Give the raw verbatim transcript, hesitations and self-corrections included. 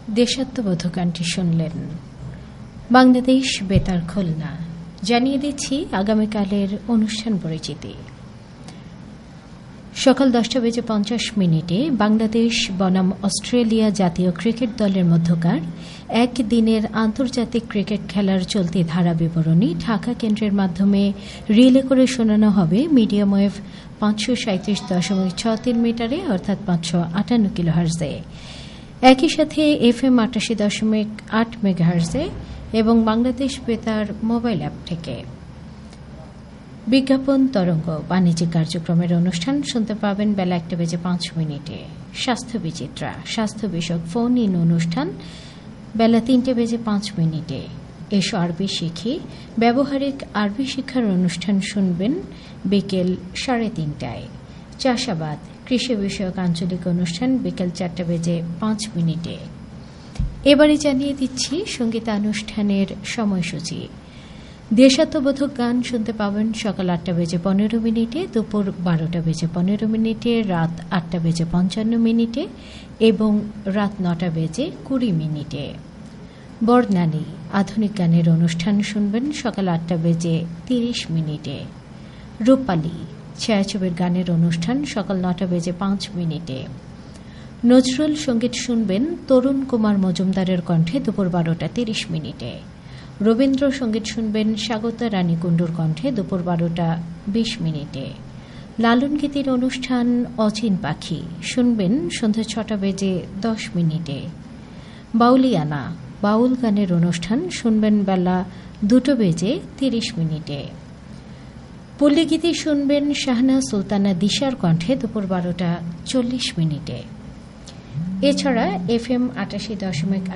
দেশাত্মবোধক গানটি শুনলেন। বাংলাদেশ বেতার খুলনা জানিয়ে দিচ্ছি আগামীকালের অনুষ্ঠান পরিচিতি। সকাল দশটা বেজে পঞ্চাশ মিনিটে বাংলাদেশ বনাম অস্ট্রেলিয়া জাতীয় ক্রিকেট দলের মধ্যকার একদিনের আন্তর্জাতিক ক্রিকেট খেলার চলতি ধারা বিবরণী ঢাকা কেন্দ্রের মাধ্যমে রিলে করে শোনানো হবে মিডিয়াম ওয়েভ পাঁচশো সাঁত্রিশ দশমিক ছ তিন মিটারে অর্থাৎ পাঁচশো আটান্ন কিলোহার্জে, একই সাথে এফ এম আটাশি দশমিক আট মেগাহার্জে এবং বাংলাদেশ বেতার মোবাইল অ্যাপ থেকে। বিজ্ঞাপন তরঙ্গ বাণিজ্যিক কার্যক্রমের অনুষ্ঠান শুনতে পাবেন বেলা একটা বেজে পাঁচ মিনিটে। স্বাস্থ্য বিচিত্রা স্বাস্থ্য বিষয়ক ফোন ইন অনুষ্ঠান বেলা তিনটে বেজে পাঁচ মিনিটে। এসো আরবি শিখি ব্যবহারিক আরবি শিক্ষার অনুষ্ঠান শুনবেন বিকেল সাড়ে তিনটায়। চাষাবাদ কৃষি বিষয়ক আঞ্চলিক অনুষ্ঠান বিকেল চারটা বেজে পাঁচ মিনিটে। এবারে জানিয়ে দিচ্ছি সঙ্গীতানুষ্ঠানের সময়সূচি। দেশাত্মবোধক গান শুনতে পাবেন সকাল আটটা বেজে পনেরো মিনিটে, দুপুর বারোটা বেজে পনেরো মিনিটে, রাত আটটা বেজে পঞ্চান্ন মিনিটে এবং রাত নটা বেজে কুড়ি মিনিটে। বর্ণালী আধুনিক গানের অনুষ্ঠান শুনবেন সকাল আটটা বেজে তিরিশ মিনিটে। রূপালী ছায়াছবির গানের অনুষ্ঠান সকাল নটা বেজে পাঁচ মিনিটে। নজরুল সঙ্গীত শুনবেন তরুণ কুমার মজুমদারের কণ্ঠে দুপুর বারোটা তিরিশ মিনিটে। রবীন্দ্র সঙ্গীত শুনবেন স্বাগতা রানী কুণ্ডুর কণ্ঠে দুপুর বারোটা বিশ মিনিটে। লালন গীতির অনুষ্ঠান অচিন পাখি শুনবেন সন্ধ্যা ছটা বেজে দশ মিনিটে। বাউলিয়ানা বাউল গানের অনুষ্ঠান শুনবেন বেলা দুটো বেজে তিরিশ মিনিটে। পল্লীগীতি শুনবেন শাহনা সুলতানা দিশার কণ্ঠে দুপুর বারোটা চল্লিশ মিনিটে। এছাড়া এফ এম আটাশি দশমিক